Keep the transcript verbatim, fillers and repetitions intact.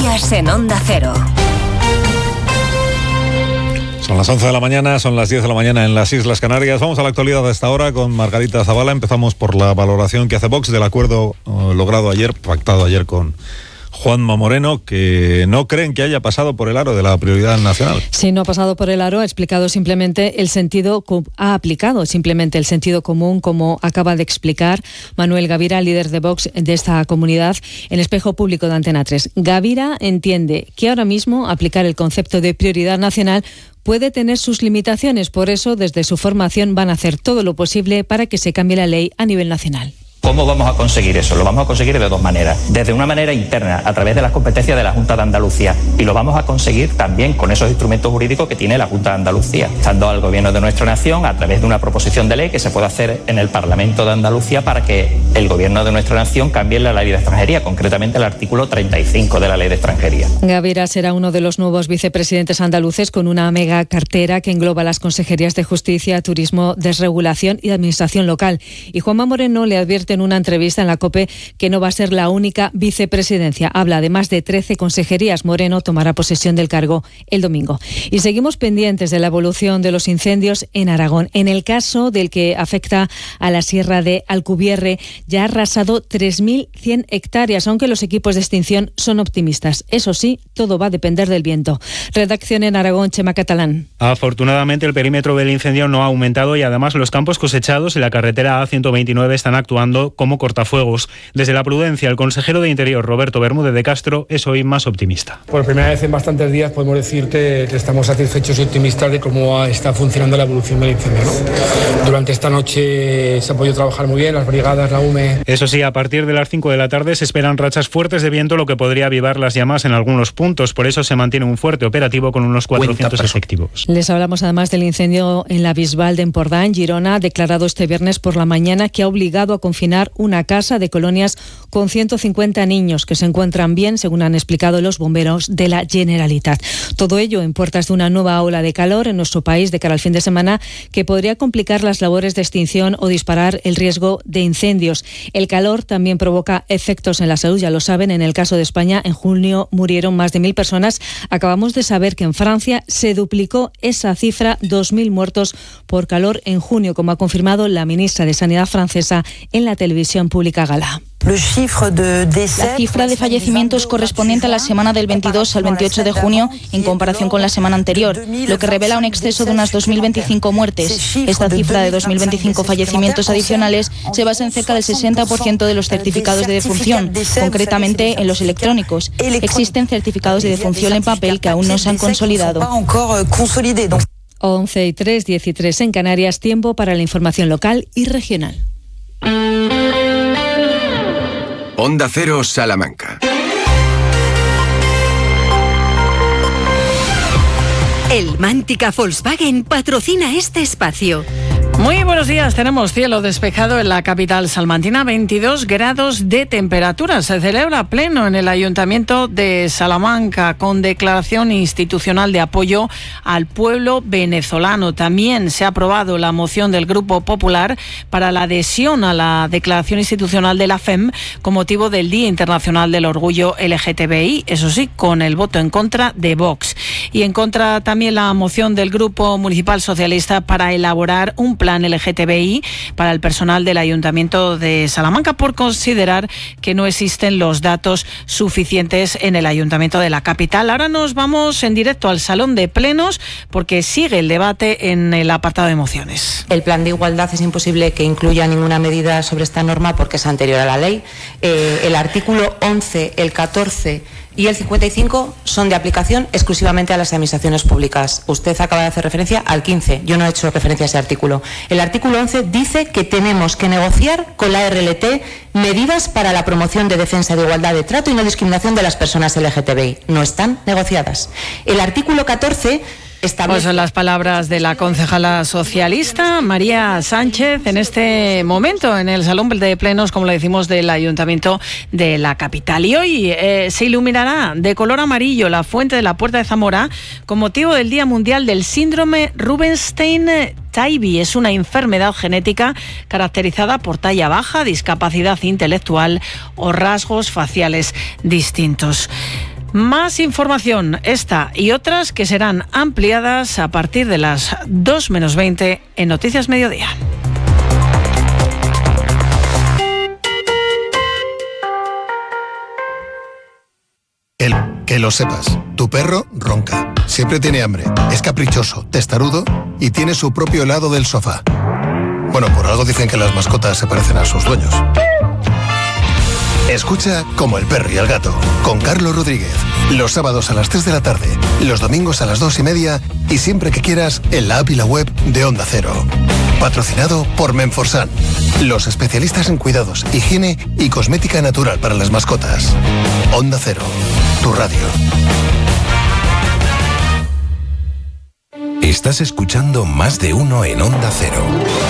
Noticias en Onda Cero. Son las once de la mañana, son las diez de la mañana en las Islas Canarias. Vamos a la actualidad de esta hora con Margarita Zavala. Empezamos por la valoración que hace Vox del acuerdo uh, logrado ayer, pactado ayer con Juanma Moreno, que no creen que haya pasado por el aro de la prioridad nacional. Sí, no ha pasado por el aro, ha explicado simplemente el sentido, ha aplicado simplemente el sentido común, como acaba de explicar Manuel Gavira, líder de Vox de esta comunidad, en Espejo Público de Antena tres. Gavira entiende que ahora mismo aplicar el concepto de prioridad nacional puede tener sus limitaciones, por eso desde su formación van a hacer todo lo posible para que se cambie la ley a nivel nacional. ¿Cómo vamos a conseguir eso? Lo vamos a conseguir de dos maneras. Desde una manera interna, a través de las competencias de la Junta de Andalucía, y lo vamos a conseguir también con esos instrumentos jurídicos que tiene la Junta de Andalucía, estando al Gobierno de nuestra nación a través de una proposición de ley que se puede hacer en el Parlamento de Andalucía para que el Gobierno de nuestra nación cambie la ley de extranjería, concretamente el artículo treinta y cinco de la ley de extranjería. Gavira será uno de los nuevos vicepresidentes andaluces con una mega cartera que engloba las consejerías de Justicia, Turismo, Desregulación y Administración Local. Y Juanma Moreno le advierte en una entrevista en la COPE que no va a ser la única vicepresidencia. Habla de más de trece consejerías. Moreno tomará posesión del cargo el domingo. Y seguimos pendientes de la evolución de los incendios en Aragón. En el caso del que afecta a la sierra de Alcubierre, ya ha arrasado tres mil cien hectáreas, aunque los equipos de extinción son optimistas. Eso sí, todo va a depender del viento. Redacción en Aragón, Chema Catalán. Afortunadamente, el perímetro del incendio no ha aumentado y además los campos cosechados en la carretera A ciento veintinueve están actuando como cortafuegos. Desde la prudencia, el consejero de Interior, Roberto Bermúdez de Castro, es hoy más optimista. Por primera vez en bastantes días podemos decir que, que estamos satisfechos y optimistas de cómo está funcionando la evolución del incendio, ¿no? Durante esta noche se ha podido trabajar muy bien, las brigadas, la U M E... Eso sí, a partir de las cinco de la tarde se esperan rachas fuertes de viento, lo que podría avivar las llamas en algunos puntos. Por eso se mantiene un fuerte operativo con unos cuatrocientos efectivos. Les hablamos además del incendio en la Bisbal de Empordà, en Girona, declarado este viernes por la mañana, que ha obligado a confinar una casa de colonias con ciento cincuenta niños que se encuentran bien, según han explicado los bomberos de la Generalitat. Todo ello en puertas de una nueva ola de calor en nuestro país de cara al fin de semana, que podría complicar las labores de extinción o disparar el riesgo de incendios. El calor también provoca efectos en la salud, ya lo saben. En el caso de España, en junio murieron más de mil personas. Acabamos de saber que en Francia se duplicó esa cifra, dos mil muertos por calor en junio, como ha confirmado la ministra de Sanidad francesa en la televisión pública Gala. La cifra de fallecimientos correspondiente a la semana del veintidós al veintiocho de junio en comparación con la semana anterior, lo que revela un exceso de unas dos mil veinticinco muertes. Esta cifra de dos mil veinticinco fallecimientos adicionales se basa en cerca del sesenta por ciento de los certificados de defunción, concretamente en los electrónicos. Existen certificados de defunción en papel que aún no se han consolidado. once y tres, diez y tres en Canarias, tiempo para la información local y regional. Onda Cero, Salamanca. El Mántica Volkswagen patrocina este espacio. Muy buenos días, tenemos cielo despejado en la capital salmantina, veintidós grados de temperatura. Se celebra pleno en el Ayuntamiento de Salamanca con declaración institucional de apoyo al pueblo venezolano. También se ha aprobado la moción del Grupo Popular para la adhesión a la declaración institucional de la F E M con motivo del Día Internacional del Orgullo L G T B I, eso sí, con el voto en contra de Vox. Y en contra también la moción del Grupo Municipal Socialista para elaborar un plan L G T B I para el personal del Ayuntamiento de Salamanca por considerar que no existen los datos suficientes en el Ayuntamiento de la capital. Ahora nos vamos en directo al Salón de Plenos porque sigue el debate en el apartado de mociones. El plan de igualdad es imposible que incluya ninguna medida sobre esta norma porque es anterior a la ley. Eh, el artículo once, el catorce y el cincuenta y cinco son de aplicación exclusivamente a las administraciones públicas. Usted acaba de hacer referencia al quince, yo no he hecho referencia a ese artículo. El artículo once dice que tenemos que negociar con la R L T medidas para la promoción de defensa de igualdad de trato y no discriminación de las personas L G T B I. No están negociadas. El artículo catorce... Pues son las palabras de la concejala socialista María Sánchez en este momento en el Salón de Plenos, como le decimos, del Ayuntamiento de la capital. Y hoy eh, se iluminará de color amarillo la fuente de la Puerta de Zamora con motivo del Día Mundial del Síndrome Rubinstein-Taybi. Es una enfermedad genética caracterizada por talla baja, discapacidad intelectual o rasgos faciales distintos. Más información, esta y otras que serán ampliadas a partir de las dos menos veinte en Noticias Mediodía. El que lo sepas, tu perro ronca, siempre tiene hambre, es caprichoso, testarudo y tiene su propio helado del sofá. Bueno, por algo dicen que las mascotas se parecen a sus dueños. Escucha Como el perro y el gato, con Carlos Rodríguez, los sábados a las tres de la tarde, los domingos a las dos y media y siempre que quieras en la app y la web de Onda Cero. Patrocinado por Menforsan, los especialistas en cuidados, higiene y cosmética natural para las mascotas. Onda Cero, tu radio. Estás escuchando Más de Uno en Onda Cero.